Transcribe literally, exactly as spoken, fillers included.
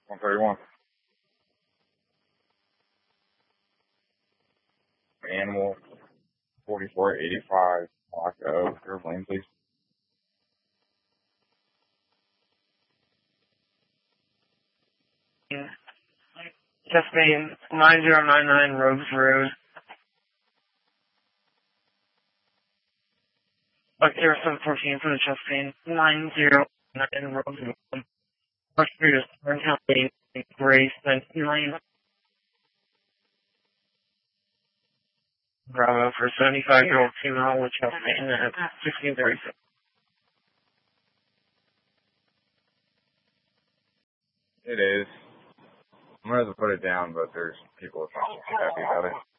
one thirty-one. Animal forty-four eighty-five. Block O. Curve lane, please. Chastain nine zero nine nine Rogues Road. Buck zero seven fourteen for the Chastain nine zero nine Rogues Road. Buck Street is Turn County, Grace ninety-nine. Bravo for seventy-five year old female with Chastain at sixteen thirty-six. It is. I'm going to have to put it down, but there's people that aren't happy about it.